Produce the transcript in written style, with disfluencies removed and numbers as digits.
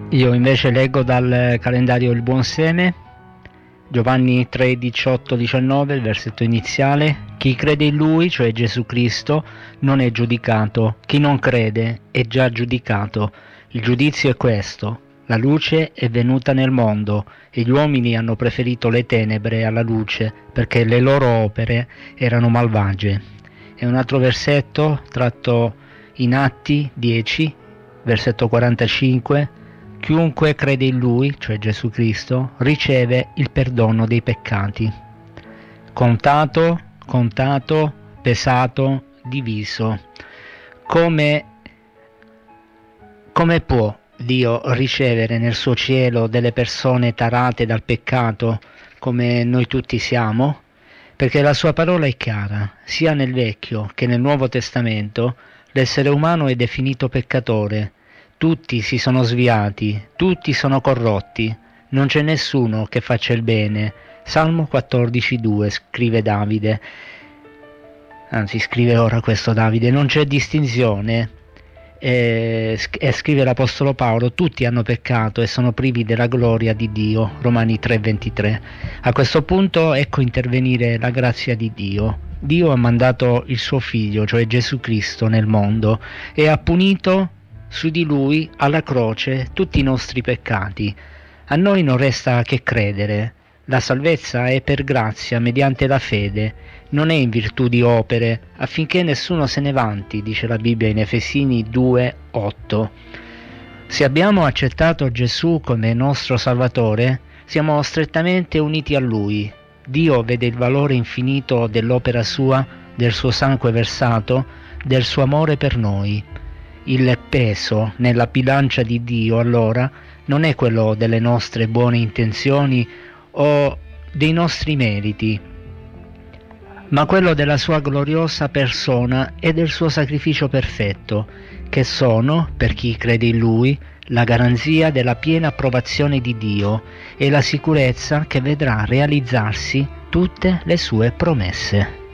Io invece leggo dal calendario Il Buon Seme, Giovanni 3, 18, 19, il versetto iniziale. Chi crede in Lui, cioè Gesù Cristo, non è giudicato. Chi non crede è già giudicato. Il giudizio è questo: la luce è venuta nel mondo e gli uomini hanno preferito le tenebre alla luce perché le loro opere erano malvagie. E un altro versetto tratto in Atti 10, versetto 45. Chiunque crede in Lui, cioè Gesù Cristo, riceve il perdono dei peccati. Contato, pesato, diviso. Come può Dio ricevere nel suo cielo delle persone tarate dal peccato come noi tutti siamo? Perché la sua parola è chiara, sia nel Vecchio che nel Nuovo Testamento l'essere umano è definito peccatore. Tutti si sono sviati, tutti sono corrotti, non c'è nessuno che faccia il bene. Salmo 14,2 scrive Davide, anzi scrive ora questo Davide, non c'è distinzione, e scrive l'Apostolo Paolo, tutti hanno peccato e sono privi della gloria di Dio, Romani 3,23. A questo punto ecco intervenire la grazia di Dio. Dio ha mandato il suo figlio, cioè Gesù Cristo, nel mondo e ha punito su di lui alla croce tutti i nostri peccati. A noi non resta che credere. La salvezza è per grazia mediante la fede, non è in virtù di opere, affinché nessuno se ne vanti, dice la Bibbia in Efesini 2,8. Se abbiamo accettato Gesù come nostro Salvatore, siamo strettamente uniti a Lui. Dio vede il valore infinito dell'opera sua, del suo sangue versato, del suo amore per noi. Il peso nella bilancia di Dio allora non è quello delle nostre buone intenzioni o dei nostri meriti, ma quello della sua gloriosa persona e del suo sacrificio perfetto, che sono, per chi crede in Lui, la garanzia della piena approvazione di Dio e la sicurezza che vedrà realizzarsi tutte le sue promesse.